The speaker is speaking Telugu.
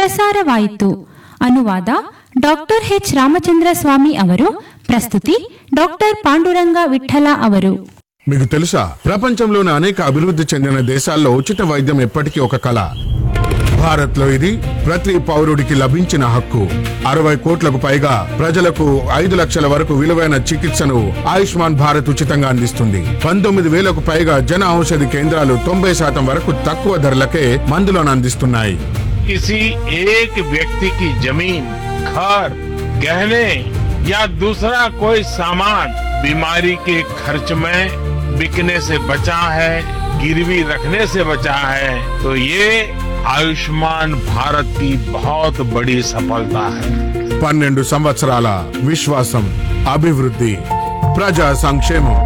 ಪ್ರಸಾರವಾಯಿತು. ಅನುವಾದ ಡಾಕ್ಟರ್ ಎಚ್ ರಾಮಚಂದ್ರ ಸ್ವಾಮಿ ಅವರು. ಪ್ರಸ್ತುತಿ ಡಾಕ್ಟರ್ ಪಾಂಡುರಂಗ ವಿಠಲ ಅವರು. మీకు తెలుసా, ప్రపంచంలోని అనేక అభివృద్ధి చెందిన దేశాల్లో ఉచిత వైద్యం ఎప్పటికీ ఒక కళ. భారత్ లో ఇది ప్రతి పౌరుడికి లభించిన హక్కు. 60 కోట్లకు పైగా ప్రజలకు 5 లక్షల వరకు విలువైన చికిత్సను ఆయుష్మాన్ భారత్ ఉచితంగా అందిస్తుంది. 19,000కు పైగా జన ఔషధి కేంద్రాలు 90% వరకు తక్కువ ధరలకే మందులను అందిస్తున్నాయి. किसी एक व्यक्ति की जमीन, घर, गहने या दूसरा कोई सामान बीमारी के खर्च में बिकने से बचा है, गिरवी रखने से बचा है, तो ये आयुष्मान भारत की बहुत बड़ी सफलता है. 12 సంవత్సరాల విశ్వాసం, అభివృద్ధి, ప్రజా సంక్షేమం.